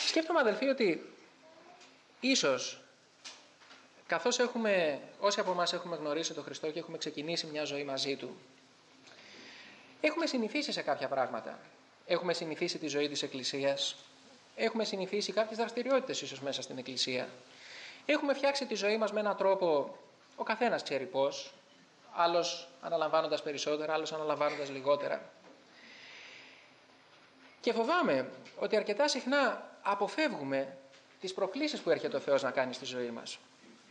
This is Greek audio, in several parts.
Σκέφτομαι, αδελφοί, ότι ίσως καθώς όσοι από εμάς έχουμε γνωρίσει τον Χριστό και έχουμε ξεκινήσει μια ζωή μαζί Του, έχουμε συνηθίσει σε κάποια πράγματα. Έχουμε συνηθίσει τη ζωή της Εκκλησίας, έχουμε συνηθίσει κάποιες δραστηριότητες ίσως μέσα στην Εκκλησία. Έχουμε φτιάξει τη ζωή μας με έναν τρόπο, ο καθένας ξέρει πώς, άλλος αναλαμβάνοντας περισσότερα, άλλος αναλαμβάνοντας λιγότερα. Και φοβάμαι ότι αρκετά συχνά αποφεύγουμε τις προκλήσεις που έρχεται ο Θεός να κάνει στη ζωή μας.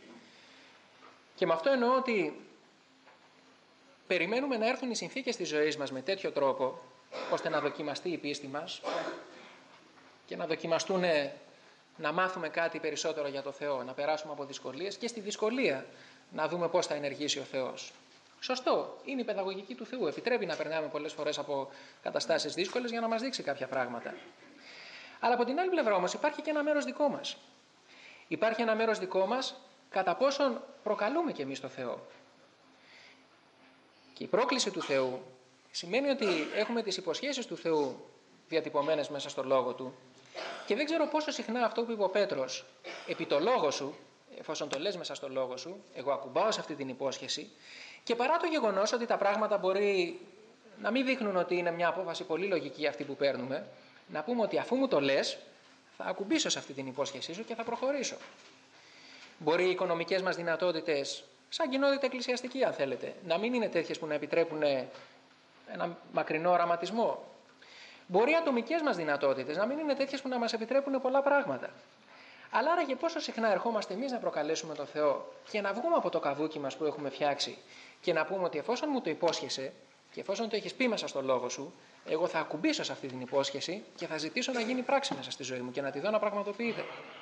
Και με αυτό εννοώ ότι περιμένουμε να έρθουν οι συνθήκες της ζωής μας με τέτοιο τρόπο, ώστε να δοκιμαστεί η πίστη μας και να δοκιμαστούν να μάθουμε κάτι περισσότερο για το Θεό, να περάσουμε από δυσκολίες και στη δυσκολία να δούμε πώς θα ενεργήσει ο Θεός. Σωστό, είναι η παιδαγωγική του Θεού. Επιτρέπει να περνάμε πολλές φορές από καταστάσεις δύσκολες για να μας δείξει κάποια πράγματα. Αλλά από την άλλη πλευρά όμως υπάρχει και ένα μέρος δικό μας. Υπάρχει ένα μέρος δικό μας κατά πόσον προκαλούμε κι εμείς το Θεό. Και η πρόκληση του Θεού σημαίνει ότι έχουμε τις υποσχέσεις του Θεού διατυπωμένες μέσα στο λόγο Του και δεν ξέρω πόσο συχνά αυτό που είπε ο Πέτρος, επί το λόγο σου, εφόσον το λες μέσα στο λόγο σου, εγώ ακουμπάω σε αυτή την υπόσχεση, και παρά το γεγονός ότι τα πράγματα μπορεί να μην δείχνουν ότι είναι μια απόφαση πολύ λογική αυτή που παίρνουμε, να πούμε ότι αφού μου το λες, θα ακουμπήσω σε αυτή την υπόσχεσή σου και θα προχωρήσω. Μπορεί οι οικονομικές μας δυνατότητες, σαν κοινότητα εκκλησιαστική αν θέλετε, να μην είναι τέτοιες που να επιτρέπουν ένα μακρινό οραματισμό. Μπορεί οι ατομικές μας δυνατότητες να μην είναι τέτοιες που να μας επιτρέπουν πολλά πράγματα. Αλλά άραγε πόσο συχνά ερχόμαστε εμείς να προκαλέσουμε τον Θεό και να βγούμε από το καβούκι μας που έχουμε φτιάξει και να πούμε ότι εφόσον μου το υπόσχεσαι και εφόσον το έχεις πει μέσα στο λόγο σου, εγώ θα ακουμπήσω σε αυτή την υπόσχεση και θα ζητήσω να γίνει πράξη μέσα στη ζωή μου και να τη δω να πραγματοποιείται.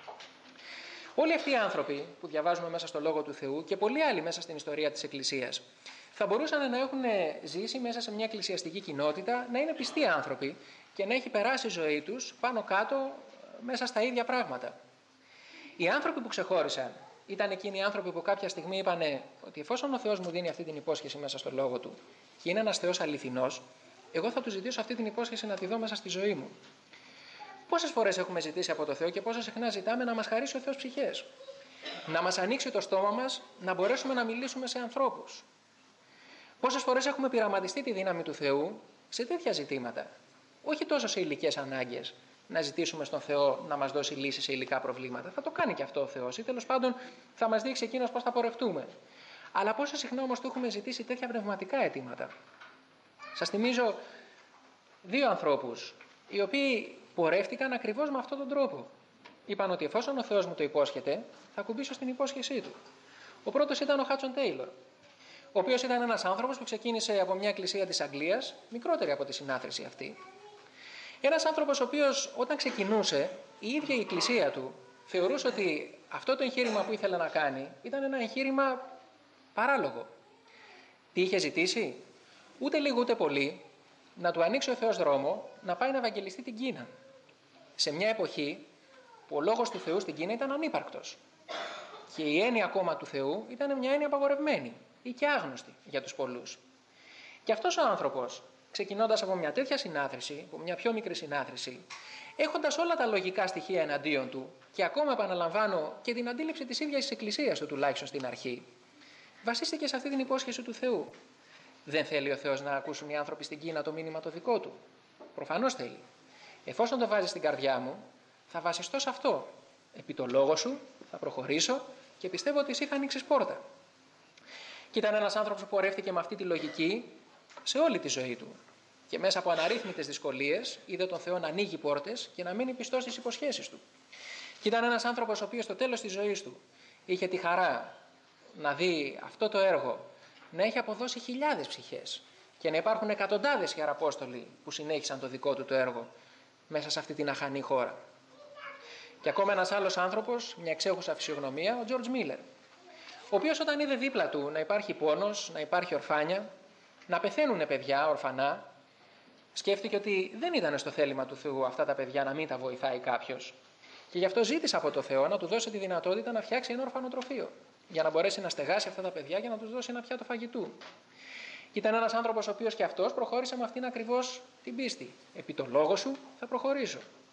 Όλοι αυτοί οι άνθρωποι που διαβάζουμε μέσα στο λόγο του Θεού και πολλοί άλλοι μέσα στην ιστορία της Εκκλησίας θα μπορούσαν να έχουν ζήσει μέσα σε μια εκκλησιαστική κοινότητα, να είναι πιστοί άνθρωποι και να έχει περάσει η ζωή τους πάνω κάτω μέσα στα ίδια πράγματα. Οι άνθρωποι που ξεχώρισαν ήταν εκείνοι οι άνθρωποι που κάποια στιγμή είπαν ότι εφόσον ο Θεός μου δίνει αυτή την υπόσχεση μέσα στο λόγο Του και είναι ένας Θεός αληθινός, εγώ θα Του ζητήσω αυτή την υπόσχεση να τη δω μέσα στη ζωή μου. Πόσες φορές έχουμε ζητήσει από το Θεό και πόσο συχνά ζητάμε να μας χαρίσει ο Θεός ψυχές, να μας ανοίξει το στόμα μας, να μπορέσουμε να μιλήσουμε σε ανθρώπους. Πόσες φορές έχουμε πειραματιστεί τη δύναμη του Θεού σε τέτοια ζητήματα, όχι τόσο σε υλικές ανάγκες, να ζητήσουμε στον Θεό να μας δώσει λύσεις σε υλικά προβλήματα. Θα το κάνει και αυτό ο Θεός ή τέλος πάντων θα μας δείξει εκείνος πώς θα πορευτούμε. Αλλά πόσο συχνά όμως του έχουμε ζητήσει τέτοια πνευματικά αιτήματα. Σας θυμίζω δύο ανθρώπους οι οποίοι πορεύτηκαν ακριβώς με αυτόν τον τρόπο. Είπαν ότι εφόσον ο Θεός μου το υπόσχεται, θα ακουμπήσω στην υπόσχεσή Του. Ο πρώτος ήταν ο Χάτσον Τέιλορ, ο οποίος ήταν ένας άνθρωπος που ξεκίνησε από μια εκκλησία της Αγγλίας, μικρότερη από τη συνάθρηση αυτή. Ένας άνθρωπος ο οποίος όταν ξεκινούσε, η ίδια η εκκλησία του θεωρούσε ότι αυτό το εγχείρημα που ήθελε να κάνει ήταν ένα εγχείρημα παράλογο. Τι είχε ζητήσει? Ούτε λίγο ούτε πολύ να του ανοίξει ο Θεός δρόμο να πάει να ευαγγελιστεί την Κίνα. Σε μια εποχή που ο λόγος του Θεού στην Κίνα ήταν ανύπαρκτος. Και η έννοια ακόμα του Θεού ήταν μια έννοια απαγορευμένη ή και άγνωστη για τους πολλούς. Και αυτός ο άνθρωπος, ξεκινώντας από μια τέτοια συνάθρηση, από μια πιο μικρή συνάθρηση, έχοντας όλα τα λογικά στοιχεία εναντίον του και ακόμα επαναλαμβάνω και την αντίληψη της ίδιας της Εκκλησίας του τουλάχιστον στην αρχή, βασίστηκε σε αυτή την υπόσχεση του Θεού. Δεν θέλει ο Θεός να ακούσουν οι άνθρωποι στην Κίνα το μήνυμα το δικό Του? Προφανώς θέλει. Εφόσον το βάζει στην καρδιά μου, θα βασιστώ σε αυτό. Επί το λόγο σου θα προχωρήσω και πιστεύω ότι εσύ θα ανοίξεις πόρτα. Και ήταν ένας άνθρωπος που πορεύτηκε με αυτή τη λογική σε όλη τη ζωή του. Και μέσα από αναρρύθμιτες δυσκολίες είδε τον Θεό να ανοίγει πόρτες και να μείνει πιστός στις υποσχέσεις του. Και ήταν ένας άνθρωπος ο οποίος στο τέλος της ζωής του είχε τη χαρά να δει αυτό το έργο να έχει αποδώσει χιλιάδες ψυχές και να υπάρχουν εκατοντάδες ιεραπόστολοι που συνέχισαν το δικό του το έργο μέσα σε αυτή την αχανή χώρα. Και ακόμα ένας άλλος άνθρωπος, μια εξέχουσα φυσιογνωμία, ο Τζορτζ Μίλερ, ο οποίος όταν είδε δίπλα του να υπάρχει πόνος, να υπάρχει ορφάνια, να πεθαίνουν παιδιά ορφανά, σκέφτηκε ότι δεν ήταν στο θέλημα του Θεού αυτά τα παιδιά να μην τα βοηθάει κάποιος. Και γι' αυτό ζήτησε από το Θεό να του δώσει τη δυνατότητα να φτιάξει ένα ορφανοτροφείο, για να μπορέσει να στεγάσει αυτά τα παιδιά και να τους δώσει ένα πιάτο φαγητού. Και ήταν ένας άνθρωπος ο οποίος και αυτός προχώρησε με αυτήν ακριβώς την πίστη. Επί το λόγο σου θα προχωρήσω.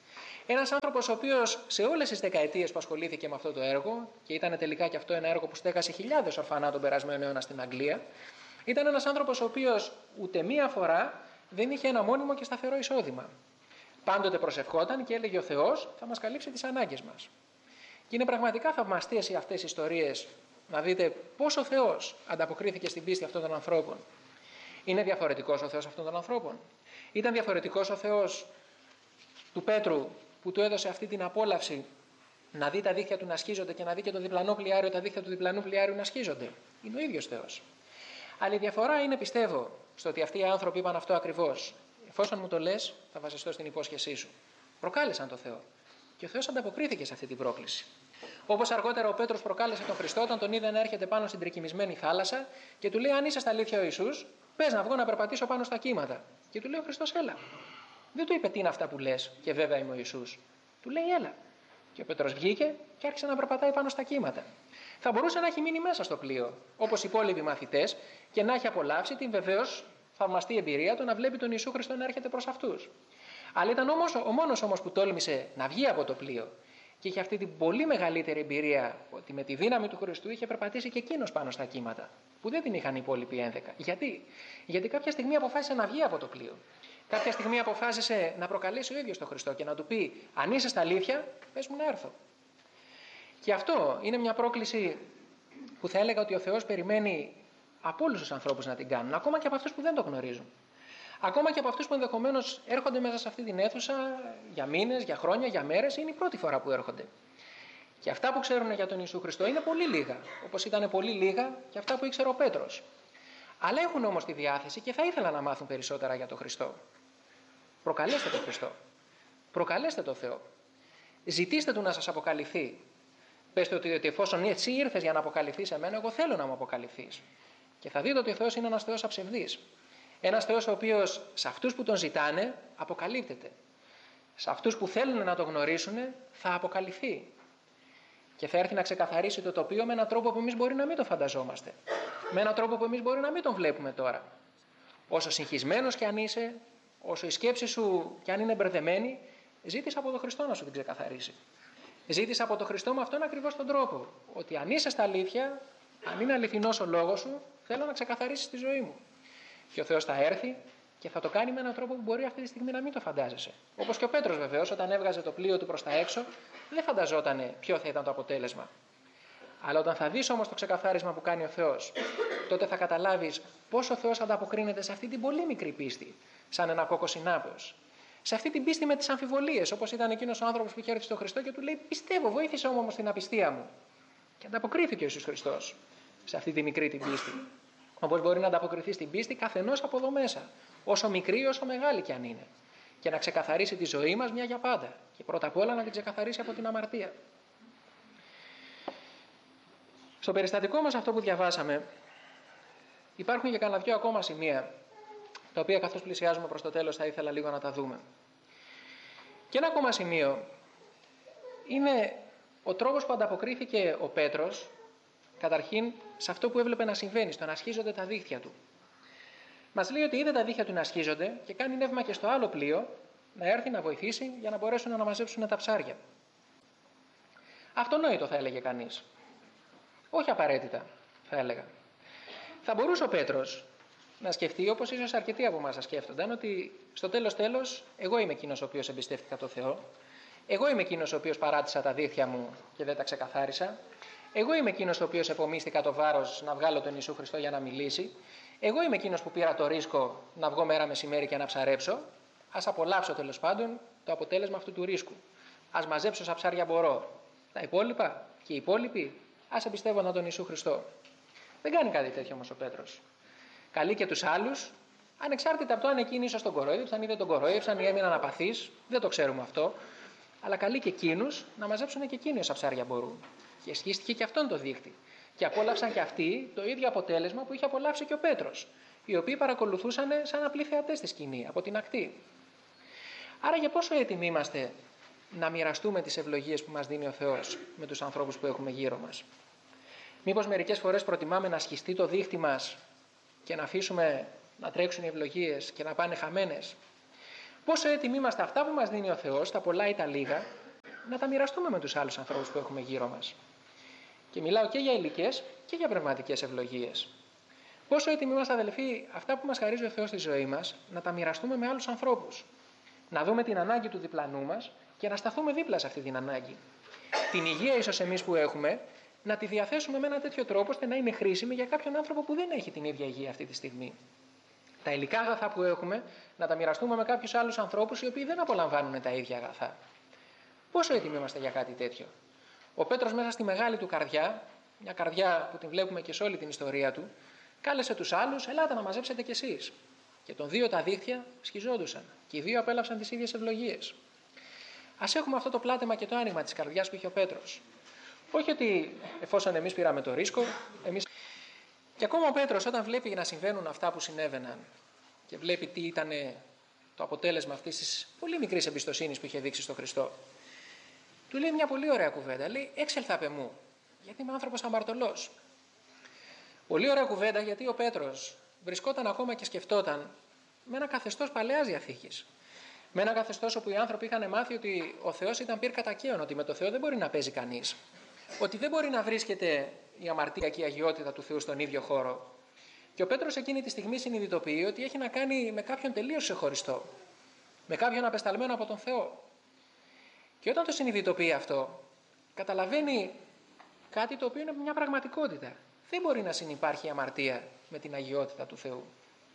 Ένας άνθρωπος ο οποίος σε όλες τις δεκαετίες που ασχολήθηκε με αυτό το έργο, και ήταν τελικά και αυτό ένα έργο που στέγασε χιλιάδες ορφανά τον περασμένο αιώνα στην Αγγλία, ήταν ένας άνθρωπος ο οποίος ούτε μία φορά δεν είχε ένα μόνιμο και σταθερό εισόδημα. Πάντοτε προσευχόταν και έλεγε: ο Θεός θα μας καλύψει τις ανάγκες μας. Και είναι πραγματικά θαυμαστές αυτές οι ιστορίες, να δείτε πώς ο Θεός ανταποκρίθηκε στην πίστη αυτών των ανθρώπων. Είναι διαφορετικός ο Θεός αυτών των ανθρώπων? Ήταν διαφορετικός ο Θεός του Πέτρου που του έδωσε αυτή την απόλαυση να δει τα δίχτυα του να σχίζονται και να δει και το διπλανό πλοιάριο, τα δίχτυα του διπλανού πλοιάριου να σχίζονται? Είναι ο ίδιος Θεός. Αλλά η διαφορά είναι, πιστεύω, στο ότι αυτοί οι άνθρωποι είπαν αυτό ακριβώς. Εφόσον μου το λες, θα βασιστώ στην υπόσχεσή σου. Προκάλεσαν τον Θεό. Και ο Θεός ανταποκρίθηκε σε αυτή την πρόκληση. Όπως αργότερα ο Πέτρος προκάλεσε τον Χριστό όταν τον είδε να έρχεται πάνω στην τρικυμισμένη θάλασσα και του λέει: αν είσαι στα αλήθεια ο Ιησούς, πες να βγω να περπατήσω πάνω στα κύματα. Και του λέει ο Χριστός: έλα. Δεν του είπε: τι είναι αυτά που λες, και βέβαια είμαι ο Ιησούς. Του λέει: έλα. Και ο Πέτρος βγήκε και άρχισε να περπατάει πάνω στα κύματα. Θα μπορούσε να έχει μείνει μέσα στο πλοίο, όπως οι υπόλοιποι μαθητές, και να έχει απολαύσει την βεβαίως θαυμαστή εμπειρία του να βλέπει τον Ιησού Χριστό να έρχεται προς αυτούς. Αλλά ήταν ο μόνος όμως που τόλμησε να βγει από το πλοίο και είχε αυτή την πολύ μεγαλύτερη εμπειρία ότι με τη δύναμη του Χριστού είχε περπατήσει και εκείνος πάνω στα κύματα, που δεν την είχαν οι υπόλοιποι 11. Γιατί κάποια στιγμή αποφάσισε να βγει από το πλοίο. Κάποια στιγμή αποφάσισε να προκαλέσει ο ίδιος τον Χριστό και να του πει: αν είσαι στα αλήθεια, πες μου να έρθω. Και αυτό είναι μια πρόκληση που θα έλεγα ότι ο Θεός περιμένει από όλους τους ανθρώπους να την κάνουν, ακόμα και από αυτούς που δεν το γνωρίζουν. Ακόμα και από αυτούς που ενδεχομένως έρχονται μέσα σε αυτή την αίθουσα για μήνες, για χρόνια, για μέρες, είναι η πρώτη φορά που έρχονται. Και αυτά που ξέρουν για τον Ιησού Χριστό είναι πολύ λίγα, όπως ήταν πολύ λίγα και αυτά που ήξερε ο Πέτρος. Αλλά έχουν όμως τη διάθεση και θα ήθελαν να μάθουν περισσότερα για τον Χριστό. Προκαλέστε τον Χριστό. Προκαλέστε τον Θεό. Ζητήστε του να σας αποκαλυφθεί. Πέστε ότι εφόσον εσύ ήρθες για να αποκαλυφθείς σε μένα, εγώ θέλω να μου αποκαλυφθείς. Και θα δείτε ότι ο Θεός είναι ένας Θεός αψευδής. Ένας Θεός ο οποίος σε αυτούς που τον ζητάνε αποκαλύπτεται. Σε αυτούς που θέλουν να τον γνωρίσουν θα αποκαλυφθεί. Και θα έρθει να ξεκαθαρίσει το τοπίο με έναν τρόπο που εμείς μπορεί να μην το φανταζόμαστε. Με έναν τρόπο που εμείς μπορεί να μην τον βλέπουμε τώρα. Όσο συγχυσμένος κι αν είσαι, όσο η σκέψη σου κι αν είναι μπερδεμένη, ζήτησε από τον Χριστό να σου την ξεκαθαρίσει. Ζήτησε από τον Χριστό με αυτόν ακριβώς τον τρόπο. Ότι αν είσαι στα αλήθεια, αν είναι αληθινός ο λόγος σου, θέλω να ξεκαθαρίσεις τη ζωή μου. Και ο Θεός θα έρθει και θα το κάνει με έναν τρόπο που μπορεί αυτή τη στιγμή να μην το φαντάζεσαι. Όπως και ο Πέτρος βεβαίως, όταν έβγαζε το πλοίο του προς τα έξω, δεν φανταζόταν ποιο θα ήταν το αποτέλεσμα. Αλλά όταν θα δεις όμως το ξεκαθάρισμα που κάνει ο Θεός, τότε θα καταλάβεις πώς ο Θεός ανταποκρίνεται σε αυτή την πολύ μικρή πίστη, σαν ένα κόκκο συνάπεως. Σε αυτή την πίστη με τις αμφιβολίες, όπως ήταν εκείνος ο άνθρωπος που είχε έρθει στον Χριστό και του λέει: πιστεύω, βοήθησε μου όμως την απιστία μου. Και ανταποκρίθηκε ο Ιησούς Χριστός σε αυτή τη μικρή την πίστη. Όπως μπορεί να ανταποκριθεί στην πίστη καθενός από εδώ μέσα, όσο μικρή όσο μεγάλη κι αν είναι. Και να ξεκαθαρίσει τη ζωή μας μια για πάντα. Και πρώτα απ' όλα να την ξεκαθαρίσει από την αμαρτία. Στο περιστατικό μας αυτό που διαβάσαμε, υπάρχουν και κανένα δυο ακόμα σημεία, τα οποία καθώς πλησιάζουμε προς το τέλος θα ήθελα λίγο να τα δούμε. Και ένα ακόμα σημείο είναι ο τρόπος που ανταποκρίθηκε ο Πέτρος, καταρχήν σε αυτό που έβλεπε να συμβαίνει, στο να σχίζονται τα δίχτυα του. Μας λέει ότι είδε τα δίχτυα του να σχίζονται και κάνει νεύμα και στο άλλο πλοίο να έρθει να βοηθήσει για να μπορέσουν να μαζέψουν τα ψάρια. Αυτονόητο θα έλεγε κανείς. Όχι απαραίτητα, θα έλεγα. Θα μπορούσε ο Πέτρος να σκεφτεί, όπως ίσως αρκετοί από εμάς σκέφτονταν, ότι στο τέλος εγώ είμαι εκείνος ο οποίος εμπιστεύτηκα τον Θεό. Εγώ είμαι εκείνος ο οποίος παράτησα τα δίχτυα μου και δεν τα ξεκαθάρισα. Εγώ είμαι εκείνος ο οποίος επομίστηκα το βάρος να βγάλω τον Ιησού Χριστό για να μιλήσει. Εγώ είμαι εκείνος που πήρα το ρίσκο να βγω μέρα μεσημέρι και να ψαρέψω. Ας απολαύσω τέλος πάντων το αποτέλεσμα αυτού του ρίσκου. Ας μαζέψω όσα ψάρια μπορώ. Τα υπόλοιπα και οι υπόλοιποι, ας εμπιστεύονται τον Ιησού Χριστό. Δεν κάνει κάτι τέτοιο όμως ο Πέτρος. Καλεί και τους άλλους, ανεξάρτητα από το αν εκείνοι ίσως τον κορόιδεψαν ή δεν τον κορόιδεψαν ή έμειναν απαθείς, δεν το ξέρουμε αυτό. Αλλά καλεί και εκείνους να μαζέψουν και εκείνοι όσα ψάρια μπορούν. Και σχίστηκε και αυτόν το δίχτυ. Και απόλαυσαν και αυτοί το ίδιο αποτέλεσμα που είχε απολαύσει και ο Πέτρος, οι οποίοι παρακολουθούσαν σαν απλοί θεατές στη σκηνή, από την ακτή. Άρα για πόσο έτοιμοι είμαστε να μοιραστούμε τις ευλογίες που μας δίνει ο Θεός με τους ανθρώπους που έχουμε γύρω μας? Μήπως μερικές φορές προτιμάμε να σχιστεί το δίχτυ μας και να αφήσουμε να τρέξουν οι ευλογίες και να πάνε χαμένες? Πόσο έτοιμοι είμαστε αυτά που μας δίνει ο Θεός, τα πολλά ή τα λίγα, να τα μοιραστούμε με τους άλλους ανθρώπους που έχουμε γύρω μας. Και μιλάω και για υλικές και για πνευματικές ευλογίες. Πόσο έτοιμοι είμαστε, αδελφοί, αυτά που μας χαρίζει ο Θεός στη ζωή μας, να τα μοιραστούμε με άλλους ανθρώπους. Να δούμε την ανάγκη του διπλανού μας και να σταθούμε δίπλα σε αυτή την ανάγκη. Την υγεία, ίσως εμείς που έχουμε, να τη διαθέσουμε με ένα τέτοιο τρόπο ώστε να είναι χρήσιμη για κάποιον άνθρωπο που δεν έχει την ίδια υγεία αυτή τη στιγμή. Τα υλικά αγαθά που έχουμε, να τα μοιραστούμε με κάποιους άλλους ανθρώπους οι οποίοι δεν απολαμβάνουν τα ίδια αγαθά. Πόσο έτοιμοι είμαστε για κάτι τέτοιο. Ο Πέτρος, μέσα στη μεγάλη του καρδιά, μια καρδιά που την βλέπουμε και σε όλη την ιστορία του, κάλεσε τους άλλους, ελάτε να μαζέψετε κι εσείς. Και των δύο τα δίχτυα σχιζόντουσαν και οι δύο απέλαυσαν τις ίδιες ευλογίες. Ας έχουμε αυτό το πλάτεμα και το άνοιγμα της καρδιάς που είχε ο Πέτρος. Όχι ότι εφόσον εμείς πήραμε το ρίσκο, εμείς. Και ακόμα ο Πέτρος, όταν βλέπει να συμβαίνουν αυτά που συνέβαιναν και βλέπει τι ήταν το αποτέλεσμα αυτής της πολύ μικρής εμπιστοσύνης που είχε δείξει στον Χριστό, του λέει μια πολύ ωραία κουβέντα. Λέει: έξελθα απ' εμού, γιατί είμαι άνθρωπος αμαρτωλός. Πολύ ωραία κουβέντα, γιατί ο Πέτρος βρισκόταν ακόμα και σκεφτόταν με ένα καθεστώς παλαιάς διαθήκης. Με ένα καθεστώς όπου οι άνθρωποι είχαν μάθει ότι ο Θεός ήταν πυρ κατακαίων, ότι με το Θεό δεν μπορεί να παίζει κανείς. Ότι δεν μπορεί να βρίσκεται η αμαρτία και η αγιότητα του Θεού στον ίδιο χώρο. Και ο Πέτρος εκείνη τη στιγμή συνειδητοποιεί ότι έχει να κάνει με κάποιον τελείως ξεχωριστό. Με κάποιον απεσταλμένο από τον Θεό. Και όταν το συνειδητοποιεί αυτό, καταλαβαίνει κάτι το οποίο είναι μια πραγματικότητα. Δεν μπορεί να συνυπάρχει η αμαρτία με την αγιότητα του Θεού.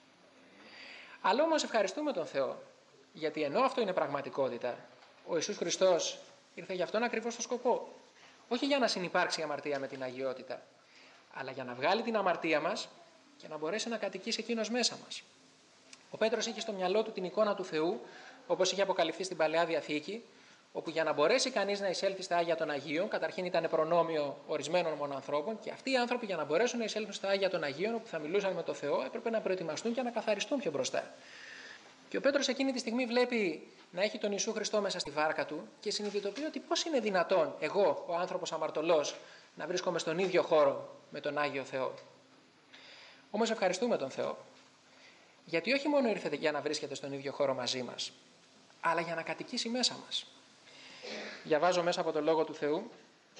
Αλλά όμως ευχαριστούμε τον Θεό, γιατί ενώ αυτό είναι πραγματικότητα, ο Ιησούς Χριστός ήρθε για αυτόν ακριβώς το σκοπό. Όχι για να συνυπάρξει η αμαρτία με την αγιότητα, αλλά για να βγάλει την αμαρτία μας και να μπορέσει να κατοικήσει εκείνος μέσα μας. Ο Πέτρος είχε στο μυαλό του την εικόνα του Θεού, όπως είχε αποκαλυφθεί στην Παλαιά Διαθήκη, όπου για να μπορέσει κανείς να εισέλθει στα Άγια των Αγίων, καταρχήν ήταν προνόμιο ορισμένων μόνο ανθρώπων, και αυτοί οι άνθρωποι για να μπορέσουν να εισέλθουν στα Άγια των Αγίων, όπου θα μιλούσαν με το Θεό, έπρεπε να προετοιμαστούν και να καθαριστούν πιο μπροστά. Και ο Πέτρος εκείνη τη στιγμή βλέπει να έχει τον Ιησού Χριστό μέσα στη βάρκα του και συνειδητοποιεί ότι πώς είναι δυνατόν εγώ, ο άνθρωπος αμαρτωλός, να βρίσκομαι στον ίδιο χώρο με τον Άγιο Θεό. Όμως ευχαριστούμε τον Θεό, γιατί όχι μόνο ήρθε για να βρίσκεται στον ίδιο χώρο μαζί μας, αλλά για να κατοικήσει μέσα μας. Διαβάζω μέσα από το Λόγο του Θεού: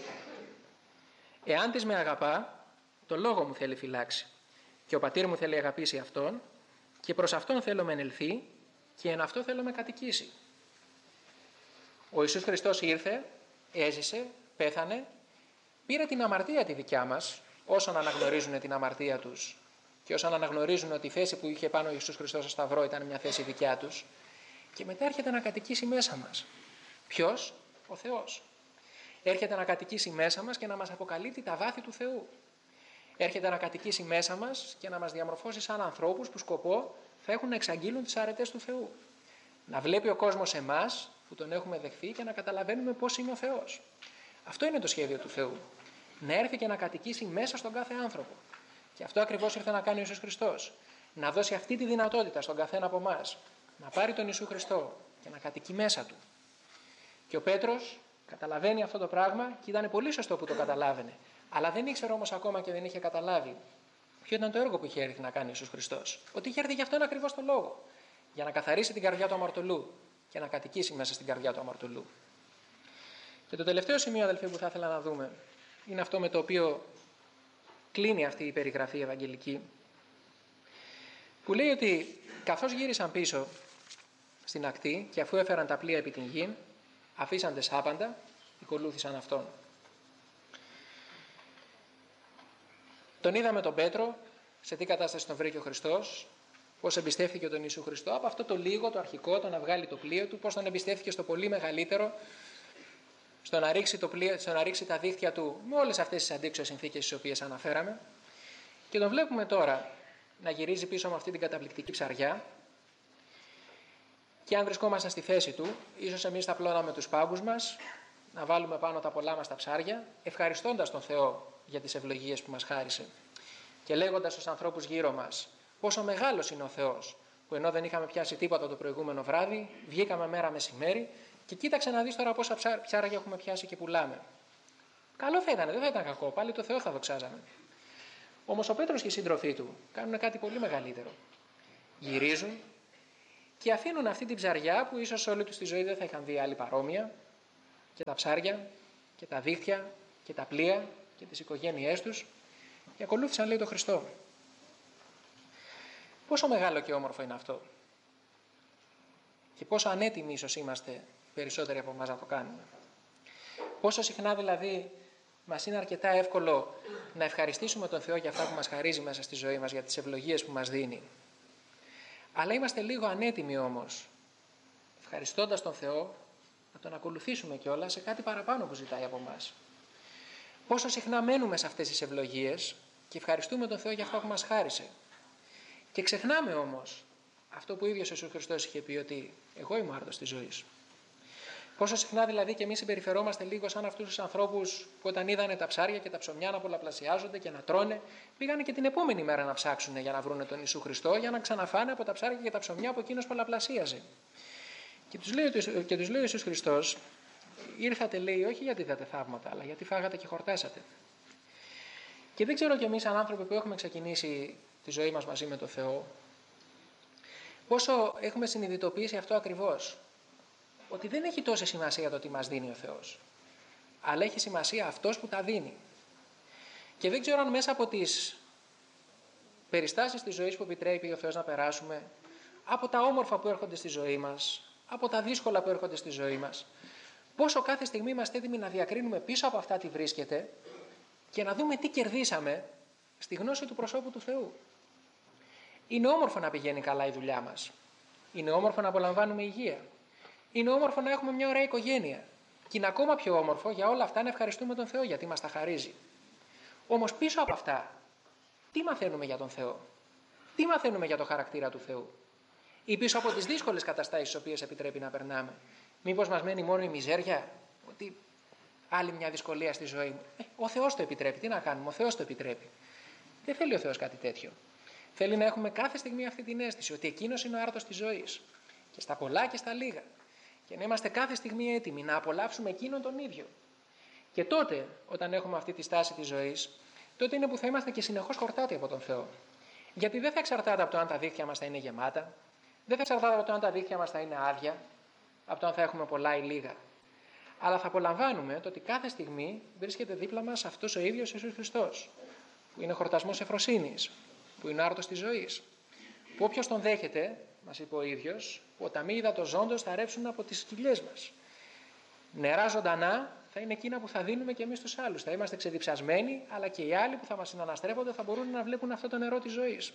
«Εάν της με αγαπά, το Λόγο μου θέλει φυλάξει, και ο πατήρ μου θέλει αγαπήσει αυτόν, και προς αυτόν θέλω με ενελθεί, και εν αυτό θέλω με κατοικήσει». Ο Ιησούς Χριστός ήρθε, έζησε, πέθανε, πήρε την αμαρτία τη δικιά μας, όσων αναγνωρίζουν την αμαρτία τους και όσων αναγνωρίζουν ότι η θέση που είχε πάνω ο Ιησούς Χριστός στο Σταυρό ήταν μια θέση δικιά τους, και μετά έρχεται να κατοικήσει μέσα μας. Ποιος? Ο Θεός. Έρχεται να κατοικήσει μέσα μας και να μας αποκαλύπτει τα βάθη του Θεού. Έρχεται να κατοικήσει μέσα μας και να μας διαμορφώσει σαν ανθρώπους που σκοπό θα έχουν να εξαγγείλουν τις αρετές του Θεού. Να βλέπει ο κόσμος εμάς που τον έχουμε δεχθεί και να καταλαβαίνουμε πώς είναι ο Θεός. Αυτό είναι το σχέδιο του Θεού. Να έρθει και να κατοικήσει μέσα στον κάθε άνθρωπο. Και αυτό ακριβώς ήρθε να κάνει ο Ιησούς Χριστός. Να δώσει αυτή τη δυνατότητα στον καθένα από εμάς. Να πάρει τον Ιησού Χριστό και να κατοικεί μέσα του. Και ο Πέτρος καταλαβαίνει αυτό το πράγμα και ήταν πολύ σωστό που το καταλάβαινε. Αλλά δεν ήξερε όμως ακόμα και δεν είχε καταλάβει ποιο ήταν το έργο που είχε έρθει να κάνει ο Ιησούς Χριστός. Ότι είχε έρθει γι' αυτόν ακριβώς τον λόγο. Για να καθαρίσει την καρδιά του αμαρτωλού και να κατοικήσει μέσα στην καρδιά του αμαρτωλού. Και το τελευταίο σημείο, αδελφοί, που θα ήθελα να δούμε είναι αυτό με το οποίο κλείνει αυτή η περιγραφή ευαγγελική. Που λέει ότι καθώς γύρισαν πίσω στην ακτή και αφού έφεραν τα πλοία επί την γη, αφήσαντες άπαντα, ακολούθησαν αυτόν. Τον είδαμε τον Πέτρο, σε τι κατάσταση τον βρήκε ο Χριστός, πώς εμπιστεύτηκε τον Ιησού Χριστό, από αυτό το λίγο, το αρχικό, το να βγάλει το πλοίο του, πώς τον εμπιστεύτηκε στο πολύ μεγαλύτερο, στο να ρίξει το πλοίο, στο να ρίξει τα δίχτυα του, με όλες αυτές τις αντίξωες συνθήκες τις οποίες αναφέραμε. Και τον βλέπουμε τώρα να γυρίζει πίσω με αυτή την καταπληκτική ψαριά. Και αν βρισκόμασταν στη θέση του, ίσως εμείς θα πλώναμε τους πάγκους μας, να βάλουμε πάνω τα πολλά μας τα ψάρια, ευχαριστώντας τον Θεό για τις ευλογίες που μας χάρισε. Και λέγοντας στους ανθρώπους γύρω μας πόσο μεγάλος είναι ο Θεός, που ενώ δεν είχαμε πιάσει τίποτα το προηγούμενο βράδυ, βγήκαμε μέρα μεσημέρι και κοίταξε να δεις τώρα πόσα ψάρια έχουμε πιάσει και πουλάμε. Καλό θα ήταν, δεν θα ήταν κακό, πάλι το Θεό θα δοξάζαμε. Όμως ο Πέτρος και οι σύντροφοί του κάνουν κάτι πολύ μεγαλύτερο. Γυρίζουν και αφήνουν αυτή την ψαριά που ίσως όλη τους τη ζωή δεν θα είχαν δει άλλη παρόμοια, και τα ψάρια και τα δίχτυα και τα πλοία και τις οικογένειές τους, και ακολούθησαν, λέει, τον Χριστό. Πόσο μεγάλο και όμορφο είναι αυτό, και πόσο ανέτοιμοι ίσως είμαστε περισσότεροι από εμάς να το κάνουμε. Πόσο συχνά δηλαδή μας είναι αρκετά εύκολο να ευχαριστήσουμε τον Θεό για αυτά που μας χαρίζει μέσα στη ζωή μας, για τις ευλογίες που μας δίνει. Αλλά είμαστε λίγο ανέτοιμοι όμως, ευχαριστώντας τον Θεό, να τον ακολουθήσουμε κιόλας σε κάτι παραπάνω που ζητάει από εμάς. Πόσο συχνά μένουμε σε αυτές τις ευλογίες και ευχαριστούμε τον Θεό για αυτά που μας χάρισε. Και ξεχνάμε όμως αυτό που ο ίδιος ο Ιησούς Χριστός είχε πει, ότι εγώ είμαι ο άρτος της ζωής. Πόσο συχνά δηλαδή και εμείς συμπεριφερόμαστε λίγο σαν αυτούς τους ανθρώπους που όταν είδανε τα ψάρια και τα ψωμιά να πολλαπλασιάζονται και να τρώνε, πήγανε και την επόμενη μέρα να ψάξουν για να βρούνε τον Ιησού Χριστό, για να ξαναφάνε από τα ψάρια και τα ψωμιά που εκείνος πολλαπλασίαζε. Και τους λέει ο Ιησούς Χριστός, ήρθατε, λέει, όχι γιατί είδατε θαύματα, αλλά γιατί φάγατε και χορτάσατε. Και δεν ξέρω κι εμείς, σαν άνθρωποι που έχουμε ξεκινήσει τη ζωή μας μαζί με τον Θεό, πόσο έχουμε συνειδητοποιήσει αυτό ακριβώς. Ότι δεν έχει τόση σημασία το τι μας δίνει ο Θεός, αλλά έχει σημασία αυτός που τα δίνει. Και δεν ξέρω αν μέσα από τις περιστάσεις της ζωής που επιτρέπει ο Θεός να περάσουμε, από τα όμορφα που έρχονται στη ζωή μας, από τα δύσκολα που έρχονται στη ζωή μας, πόσο κάθε στιγμή είμαστε έτοιμοι να διακρίνουμε πίσω από αυτά τι βρίσκεται και να δούμε τι κερδίσαμε στη γνώση του προσώπου του Θεού. Είναι όμορφο να πηγαίνει καλά η δουλειά μας. Είναι όμορφο να απολαμβάνουμε υγεία. Είναι όμορφο να έχουμε μια ωραία οικογένεια. Και είναι ακόμα πιο όμορφο για όλα αυτά να ευχαριστούμε τον Θεό γιατί μας τα χαρίζει. Όμως πίσω από αυτά, τι μαθαίνουμε για τον Θεό? Τι μαθαίνουμε για το χαρακτήρα του Θεού? Ή πίσω από τις δύσκολες καταστάσεις τις οποίες επιτρέπει να περνάμε? Μήπως μας μένει μόνο η μιζέρια? Ότι άλλη μια δυσκολία στη ζωή μου. Ο Θεός το επιτρέπει. Τι να κάνουμε? Ο Θεός το επιτρέπει. Δεν θέλει ο Θεός κάτι τέτοιο. Θέλει να έχουμε κάθε στιγμή αυτή την αίσθηση ότι εκείνος είναι ο άρτος της ζωής. Και στα πολλά και στα λίγα. Και να είμαστε κάθε στιγμή έτοιμοι να απολαύσουμε εκείνον τον ίδιο. Και τότε, όταν έχουμε αυτή τη στάση της ζωής, τότε είναι που θα είμαστε και συνεχώς χορτάτοι από τον Θεό. Γιατί δεν θα εξαρτάται από το αν τα δίχτυα μας θα είναι γεμάτα, δεν θα εξαρτάται από το αν τα δίχτυα μας θα είναι άδεια, από το αν θα έχουμε πολλά ή λίγα. Αλλά θα απολαμβάνουμε το ότι κάθε στιγμή βρίσκεται δίπλα μας αυτός ο ίδιος Ιησούς Χριστός, που είναι χορτασμός ευφροσύνης, που είναι άρτος της ζωής. Που όποιος τον δέχεται, μας είπε ο ίδιος, που τα μύδα των ζώντος θα ρεύσουν από τις κοιλιές μας. Νερά ζωντανά θα είναι εκείνα που θα δίνουμε και εμείς στους άλλους. Θα είμαστε ξεδιψασμένοι, αλλά και οι άλλοι που θα μας συναναστρέφονται θα μπορούν να βλέπουν αυτό το νερό της ζωής.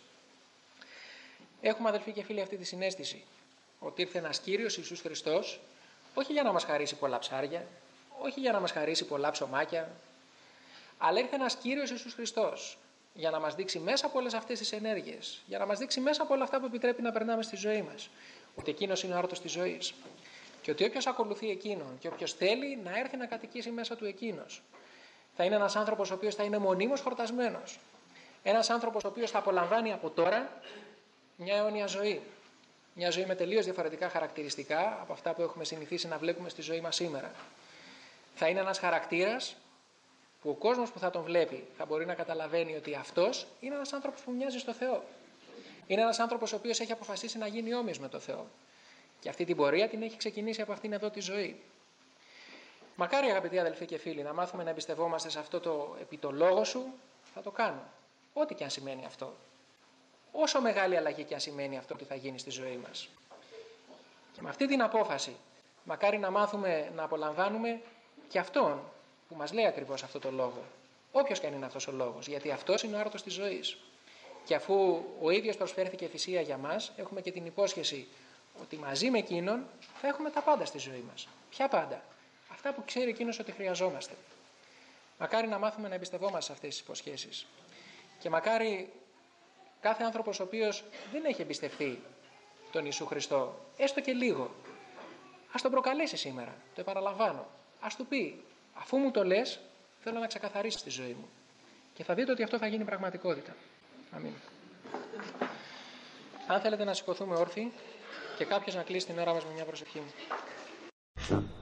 Έχουμε, αδελφοί και φίλοι, αυτή τη συναίσθηση ότι ήρθε ένας Κύριος Ιησούς Χριστός, όχι για να μας χαρίσει πολλά ψάρια, όχι για να μας χαρίσει πολλά ψωμάκια, αλλά ήρθε ένας Κύριος Ιησούς Χριστός για να μας δείξει μέσα από όλες αυτές τις ενέργειες, για να μας δείξει μέσα από όλα αυτά που επιτρέπει να περνάμε στη ζωή μας, ότι εκείνος είναι ο άρτος της ζωής. Και ότι όποιος ακολουθεί εκείνον και όποιος θέλει να έρθει να κατοικήσει μέσα του εκείνος, θα είναι ένας άνθρωπος ο οποίος θα είναι μονίμως χορτασμένος. Ένας άνθρωπος ο οποίος θα απολαμβάνει από τώρα μια αιώνια ζωή. Μια ζωή με τελείως διαφορετικά χαρακτηριστικά από αυτά που έχουμε συνηθίσει να βλέπουμε στη ζωή μας σήμερα. Θα είναι ένας χαρακτήρας που ο κόσμος που θα τον βλέπει θα μπορεί να καταλαβαίνει ότι αυτός είναι ένας άνθρωπος που μοιάζει στο Θεό. Είναι ένας άνθρωπος ο οποίος έχει αποφασίσει να γίνει όμοιος με το Θεό. Και αυτή την πορεία την έχει ξεκινήσει από αυτήν εδώ τη ζωή. Μακάρι, αγαπητοί αδελφοί και φίλοι, να μάθουμε να εμπιστευόμαστε σε αυτό το επί το λόγο σου, θα το κάνουμε. Ό,τι και αν σημαίνει αυτό. Όσο μεγάλη αλλαγή και αν σημαίνει αυτό ότι θα γίνει στη ζωή μας. Και με αυτή την απόφαση, μακάρι να μάθουμε να απολαμβάνουμε και αυτόν που μας λέει ακριβώς αυτό το λόγο. Όποιος και αν είναι αυτός ο λόγος, γιατί αυτός είναι ο άρτος της ζωής. Και αφού ο ίδιος προσφέρθηκε θυσία για μας, έχουμε και την υπόσχεση ότι μαζί με εκείνον θα έχουμε τα πάντα στη ζωή μας. Ποια πάντα? Αυτά που ξέρει εκείνος ότι χρειαζόμαστε. Μακάρι να μάθουμε να εμπιστευόμαστε σε αυτές τις υποσχέσεις. Και μακάρι κάθε άνθρωπος ο οποίος δεν έχει εμπιστευτεί τον Ιησού Χριστό, έστω και λίγο, ας τον προκαλέσει σήμερα, το επαναλαμβάνω. Ας του πει, αφού μου το λες, θέλω να ξεκαθαρίσεις τη ζωή μου. Και θα δείτε ότι αυτό θα γίνει πραγματικότητα. Αμήν. Αν θέλετε να σηκωθούμε όρθιοι και κάποιος να κλείσει την ώρα μας με μια προσευχή μου.